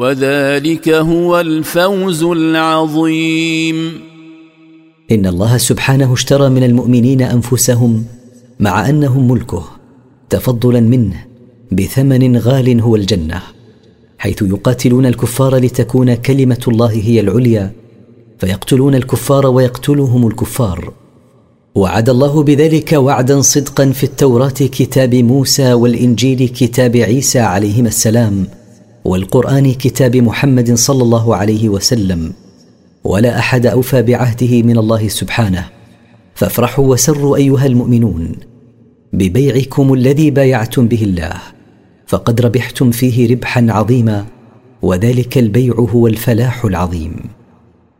وذلك هو الفوز العظيم. إن الله سبحانه اشترى من المؤمنين أنفسهم مع أنهم ملكه تفضلا منه بثمن غال هو الجنة، حيث يقاتلون الكفار لتكون كلمة الله هي العليا، فيقتلون الكفار ويقتلهم الكفار. وعد الله بذلك وعدا صدقا في التوراة كتاب موسى، والإنجيل كتاب عيسى عليهما السلام، والقرآن كتاب محمد صلى الله عليه وسلم، ولا أحد أوفى بعهده من الله سبحانه. فافرحوا وسروا أيها المؤمنون ببيعكم الذي بايعتم به الله، فقد ربحتم فيه ربحا عظيما، وذلك البيع هو الفلاح العظيم.